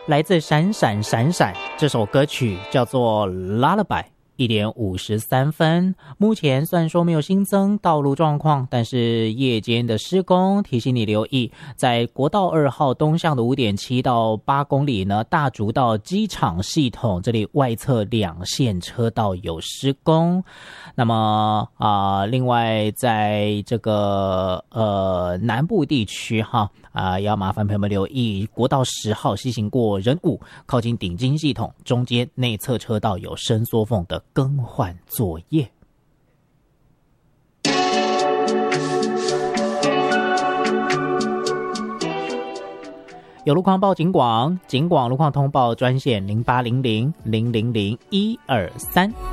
来自闪闪闪闪这首歌曲叫做 Lullaby。1点53分，目前虽然说没有新增道路状况，但是夜间的施工提醒你留意，在国道2号东向的 5.7 到8公里呢，大竹到机场系统这里外侧2线车道有施工。那么另外在这个南部地区要麻烦朋友们留意，国道10号西行过仁武，靠近顶金系统中间内侧车道有伸缩缝的更换作业。有路况报警广，警广路况通报专线0800 000 123。